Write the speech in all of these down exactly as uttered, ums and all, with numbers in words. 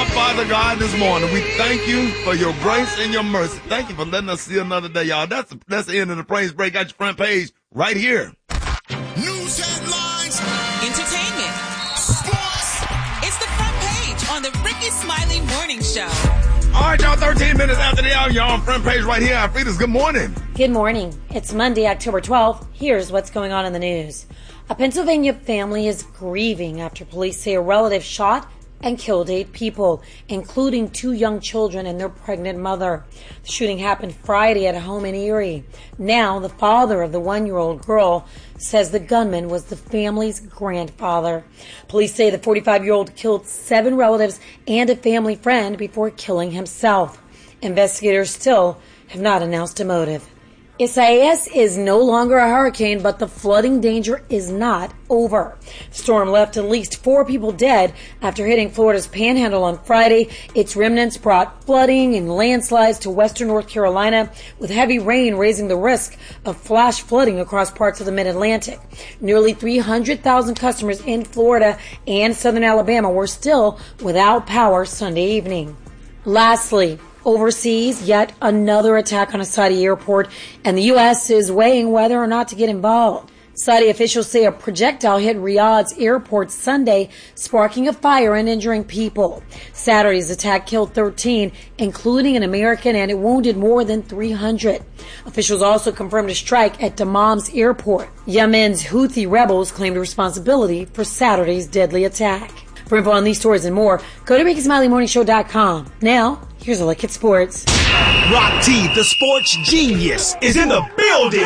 Father God, this morning, we thank you for your grace and your mercy. Thank you for letting us see another day, y'all. That's the, that's the end of the praise break. Got your front page right here. News headlines. Entertainment. Sports. It's the front page on the Ricky Smiley Morning Show. All right, y'all, thirteen minutes after the hour, y'all on front page right here. Alfreda's, good morning. Good morning. It's Monday, October twelfth. Here's what's going on in the news. A Pennsylvania family is grieving after police say a relative shot and killed eight people, including two young children and their pregnant mother. The shooting happened Friday at a home in Erie. Now, the father of the one-year-old girl says the gunman was the family's grandfather. Police say the forty-five-year-old killed seven relatives and a family friend before killing himself. Investigators still have not announced a motive. Isaias is no longer a hurricane, but the flooding danger is not over. The storm left at least four people dead after hitting Florida's panhandle on Friday. Its remnants brought flooding and landslides to western North Carolina, with heavy rain raising the risk of flash flooding across parts of the mid-Atlantic. Nearly three hundred thousand customers in Florida and southern Alabama were still without power Sunday evening. Lastly, overseas, yet another attack on a Saudi airport, and the U S is weighing whether or not to get involved. Saudi officials say a projectile hit Riyadh's airport Sunday, sparking a fire and injuring people. Saturday's attack killed thirteen, including an American, and it wounded more than three hundred. Officials also confirmed a strike at Dammam's airport. Yemen's Houthi rebels claimed responsibility for Saturday's deadly attack. For info on these stories and more, go to Ricky Smiley Morning Show dot com. Now, here's a look at sports. Rock T, the sports genius, is in the building.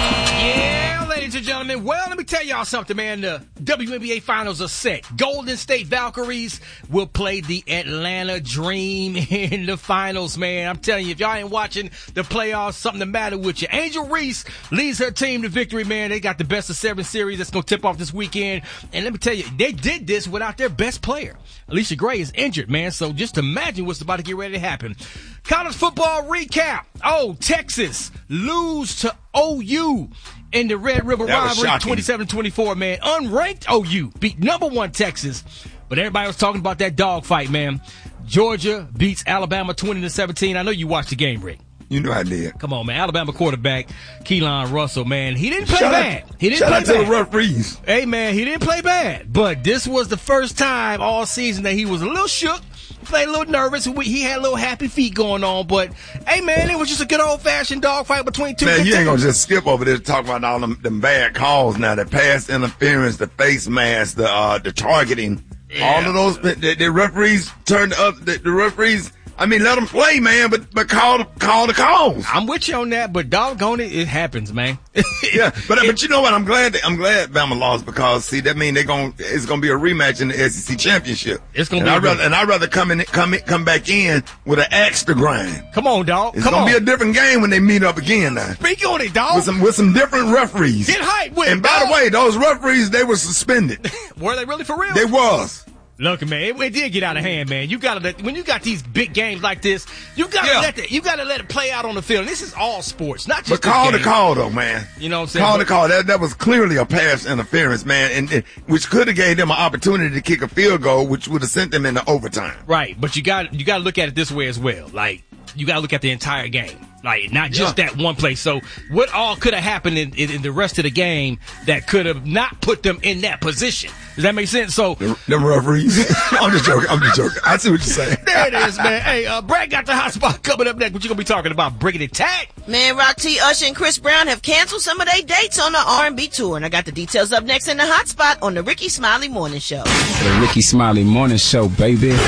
Yeah, ladies and gentlemen. Well, let me tell y'all something, man. The W N B A Finals are set. Golden State Valkyries will play the Atlanta Dream in the finals, man. I'm telling you, if y'all ain't watching the playoffs, something the matter with you. Angel Reese leads her team to victory, man. They got the best of seven series that's going to tip off this weekend. And let me tell you, they did this without their best player. Alicia Gray is injured, man. So just imagine what's about to get ready to happen. College football recap. Oh, Texas lose to O U in the Red River rivalry twenty-seven twenty-four, man. Unranked O U beat number one Texas. But everybody was talking about that dogfight, man. Georgia beats Alabama twenty to seventeen. I know you watched the game, Rick. You know I did. Come on, man. Alabama quarterback Keelan Russell, man. He didn't play shout bad. Out, he didn't shout play out bad. to the referees. Hey, man, he didn't play bad. But this was the first time all season that he was a little shook. Played a little nervous. He had a little happy feet going on. But, hey, man, it was just a good old-fashioned dogfight between two Man, good you ain't teams. going to just skip over there to talk about all them, them bad calls now. The pass interference, the face mask, the uh, the targeting. Yeah. All of those, the, the referees turned up, the, the referees, I mean, let them play, man, but but call, call the calls. I'm with you on that, but doggone it, it happens, man. yeah, but but you know what? I'm glad that, I'm glad Bama lost because see that mean they going it's gonna be a rematch in the S E C championship. It's gonna and be I rather and I rather come in come in, come back in with an axe to grind. Come on, dog. It's come gonna on. be a different game when they meet up again now. Speak on it, dog. With some with some different referees. Get hype with and it, by dog. the way, those referees they were suspended. Were they really for real? They was. Look, man, it, it did get out of hand, man. You gotta let, when you got these big games like this, you gotta yeah. let it, you gotta let it play out on the field. And this is all sports, not just. But call the the call though, man. You know what I'm saying? Call but, the call. That that was clearly a pass interference, man, and, and which could have gave them an opportunity to kick a field goal, which would have sent them into overtime. Right, but you got you got to look at it this way as well. Like you got to look at the entire game. Like, not just yeah. that one play. So, what all could have happened in, in, in the rest of the game that could have not put them in that position? Does that make sense? So, the, the referees. I'm just joking. I'm just joking. I see what you're saying. There it is, man. Hey, uh, Brad got the hot spot coming up next. What you gonna be talking about? Briggity Tag? Man, Rock T, Usher, and Chris Brown have canceled some of their dates on the R and B tour, and I got the details up next in the hot spot on the Ricky Smiley Morning Show. The Ricky Smiley Morning Show, baby.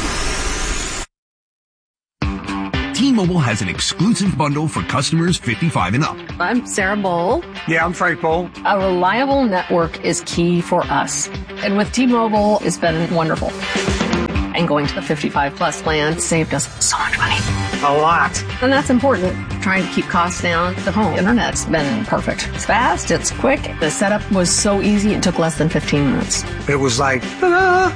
T-Mobile has an exclusive bundle for customers fifty-five and up. I'm Sarah Bowl. Yeah, I'm Frank Bowl. A reliable network is key for us. And with T-Mobile, it's been wonderful. And going to the fifty-five plus plan saved us so much money. A lot. And that's important. Trying to keep costs down. The home internet's been perfect. It's fast, it's quick. The setup was so easy, it took less than fifteen minutes. It was like, ta-da!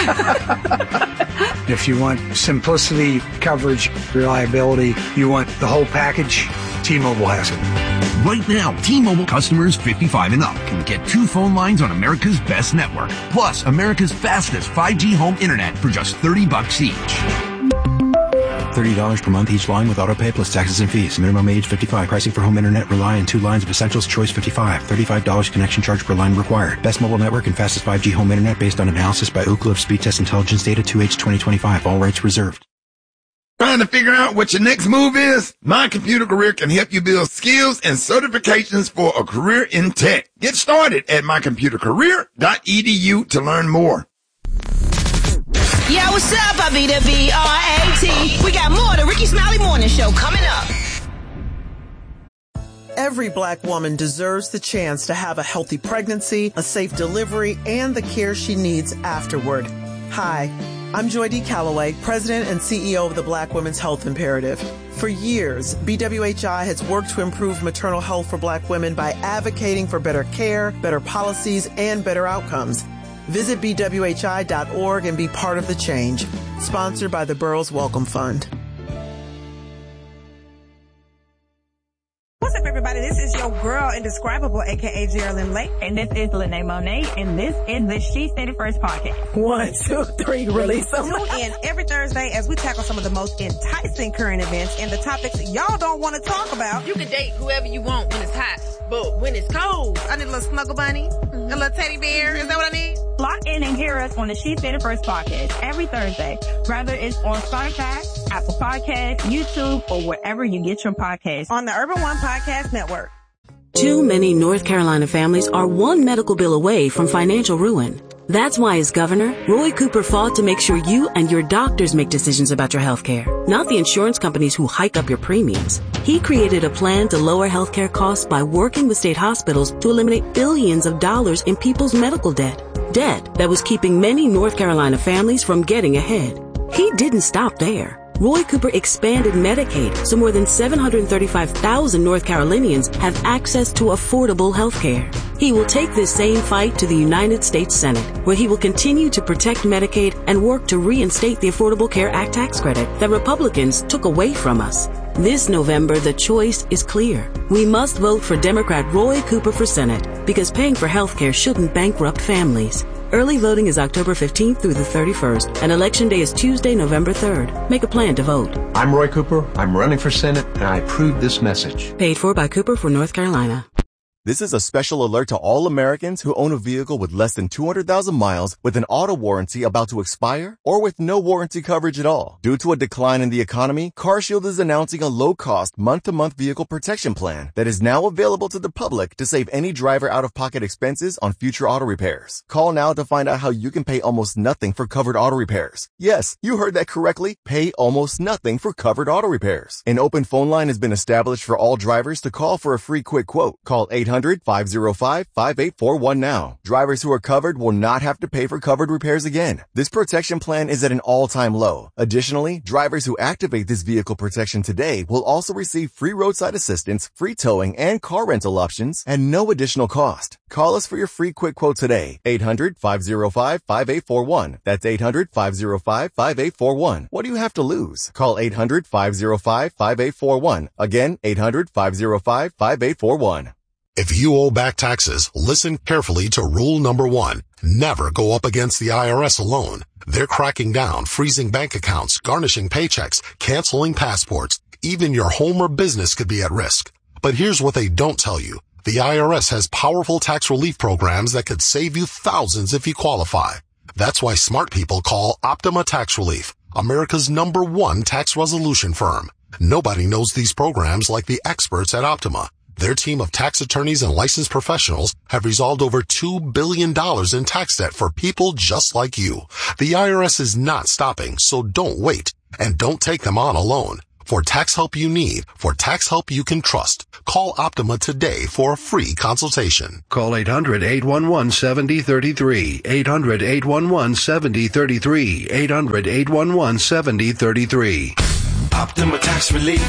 If you want simplicity, coverage, reliability, you want the whole package, T-Mobile has it. Right now, T-Mobile customers fifty-five and up can get two phone lines on America's best network, plus America's fastest five G home internet for just thirty bucks each. thirty dollars per month each line with autopay plus taxes and fees. Minimum age fifty-five. Pricing for home internet rely on two lines of Essentials Choice fifty-five. thirty-five dollars connection charge per line required. Best mobile network and fastest five G home internet based on analysis by Ookla of Speed Test Intelligence Data two H twenty twenty-five. All rights reserved. Trying to figure out what your next move is? My Computer Career can help you build skills and certifications for a career in tech. Get started at my computer career dot e d u to learn more. Yo, what's up, Avita B R A T? We got more of the Ricky Smiley Morning Show coming up. Every black woman deserves the chance to have a healthy pregnancy, a safe delivery, and the care she needs afterward. Hi, I'm Joy D. Calloway, President and C E O of the Black Women's Health Imperative. For years, B W H I has worked to improve maternal health for black women by advocating for better care, better policies, and better outcomes. Visit B W H I dot org and be part of the change. Sponsored by the Burroughs Welcome Fund. What's up, everybody? This is your girl, Indescribable, a k a. Geraldine Lake. And this is Lene Monet, and this is the She Said It First podcast. One, two, three, release them. Tune in every Thursday as we tackle some of the most enticing current events and the topics y'all don't want to talk about. You can date whoever you want when it's hot, but when it's cold, I need a little snuggle bunny, mm-hmm. a little teddy bear. Is that what I need? Lock in and hear us on the She Said It First podcast every Thursday, whether it's on Spotify, Apple Podcasts, YouTube, or wherever you get your podcasts. On the Urban One Podcast Network. Too many North Carolina families are one medical bill away from financial ruin. That's why, as governor, Roy Cooper fought to make sure you and your doctors make decisions about your health care, not the insurance companies who hike up your premiums. He created a plan to lower healthcare costs by working with state hospitals to eliminate billions of dollars in people's medical debt. Debt that was keeping many North Carolina families from getting ahead. He didn't stop there. Roy Cooper expanded Medicaid so more than seven hundred thirty-five thousand North Carolinians have access to affordable health care. He will take this same fight to the United States Senate, where he will continue to protect Medicaid and work to reinstate the Affordable Care Act tax credit that Republicans took away from us. This November, the choice is clear. We must vote for Democrat Roy Cooper for Senate because paying for health care shouldn't bankrupt families. Early voting is October fifteenth through the thirty-first, and Election Day is Tuesday, November third. Make a plan to vote. I'm Roy Cooper. I'm running for Senate, and I approve this message. Paid for by Cooper for North Carolina. This is a special alert to all Americans who own a vehicle with less than two hundred thousand miles with an auto warranty about to expire or with no warranty coverage at all. Due to a decline in the economy, CarShield is announcing a low-cost month-to-month vehicle protection plan that is now available to the public to save any driver out-of-pocket expenses on future auto repairs. Call now to find out how you can pay almost nothing for covered auto repairs. Yes, you heard that correctly. Pay almost nothing for covered auto repairs. An open phone line has been established for all drivers to call for a free quick quote. Call eight hundred, five oh five, five eight four one now. Drivers who are covered will not have to pay for covered repairs again. This protection plan is at an all-time low. Additionally, drivers who activate this vehicle protection today will also receive free roadside assistance, free towing, and car rental options at no additional cost. Call us for your free quick quote today. eight hundred, five oh five, five eight four one. That's eight hundred, five oh five, five eight four one. What do you have to lose? Call eight hundred, five oh five, five eight four one. Again, eight hundred, five oh five, five eight four one. If you owe back taxes, listen carefully to rule number one. Never go up against the I R S alone. They're cracking down, freezing bank accounts, garnishing paychecks, canceling passports. Even your home or business could be at risk. But here's what they don't tell you. The I R S has powerful tax relief programs that could save you thousands if you qualify. That's why smart people call Optima Tax Relief, America's number one tax resolution firm. Nobody knows these programs like the experts at Optima. Their team of tax attorneys and licensed professionals have resolved over two billion dollars in tax debt for people just like you. The I R S is not stopping, so don't wait. And don't take them on alone. For tax help you need, for tax help you can trust, call Optima today for a free consultation. Call eight hundred, eight one one, seven oh three three. eight hundred, eight one one, seven oh three three. eight hundred, eight one one, seven oh three three. Optima Tax Relief.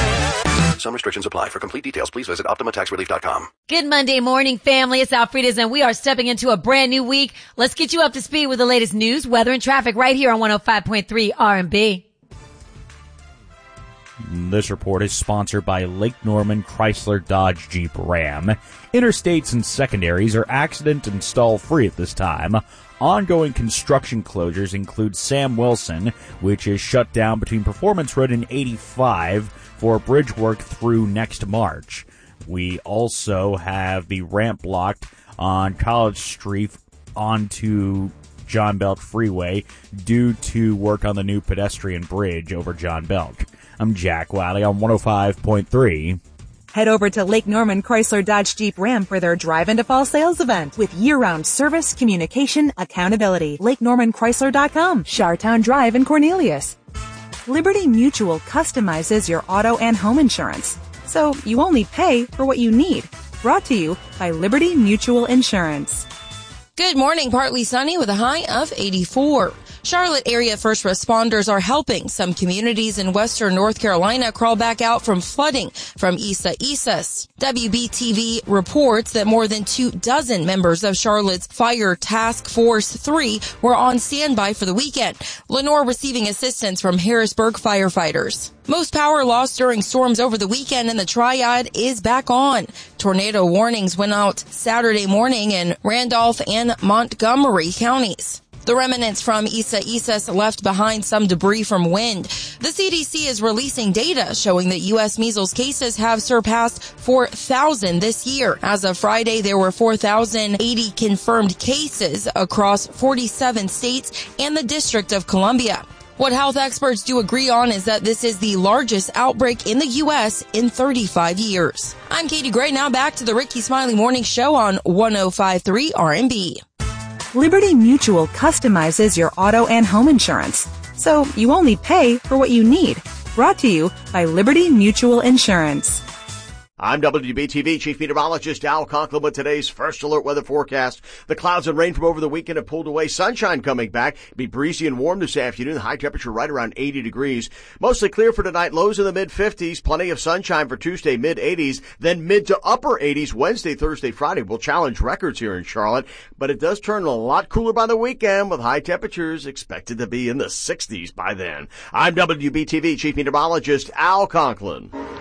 Some restrictions apply. For complete details, please visit optima tax relief dot com. Good Monday morning, family. It's Alfreda's, and we are stepping into a brand new week. Let's get you up to speed with the latest news, weather, and traffic right here on one oh five point three R and B. This report is sponsored by Lake Norman Chrysler Dodge Jeep Ram. Interstates and secondaries are accident and stall free at this time. Ongoing construction closures include Sam Wilson, which is shut down between Performance Road and eighty-five for bridge work through next March. We also have the ramp blocked on College Street onto John Belk Freeway due to work on the new pedestrian bridge over John Belk. I'm Jack Wiley on one oh five point three. Head over to Lake Norman Chrysler Dodge Jeep Ram for their Drive into Fall sales event with year-round service, communication, accountability. Lake Norman Chrysler dot com, Chartown Drive in Cornelius. Liberty Mutual customizes your auto and home insurance, so you only pay for what you need. Brought to you by Liberty Mutual Insurance. Good morning, partly sunny with a high of eighty-four. Charlotte area first responders are helping some communities in western North Carolina crawl back out from flooding from Isa Isas. W B T V reports that more than two dozen members of Charlotte's Fire Task Force three were on standby for the weekend. Lenore receiving assistance from Harrisburg firefighters. Most power lost during storms over the weekend, and the Triad is back on. Tornado warnings went out Saturday morning in Randolph and Montgomery counties. The remnants from Isa Isas left behind some debris from wind. The C D C is releasing data showing that U S measles cases have surpassed four thousand this year. As of Friday, there were four thousand eighty confirmed cases across forty-seven states and the District of Columbia. What health experts do agree on is that this is the largest outbreak in the U S in thirty-five years. I'm Katie Gray, now back to the Ricky Smiley Morning Show on one oh five point three R and B. Liberty Mutual customizes your auto and home insurance, so you only pay for what you need. Brought to you by Liberty Mutual Insurance. I'm W B T V Chief Meteorologist Al Conklin with today's first alert weather forecast. The clouds and rain from over the weekend have pulled away. Sunshine coming back. It'll be breezy and warm this afternoon. The high temperature right around eighty degrees. Mostly clear for tonight. Lows in the mid fifties. Plenty of sunshine for Tuesday, mid eighties. Then mid to upper eighties Wednesday, Thursday, Friday. Will challenge records here in Charlotte. But it does turn a lot cooler by the weekend with high temperatures expected to be in the sixties by then. I'm W B T V Chief Meteorologist Al Conklin.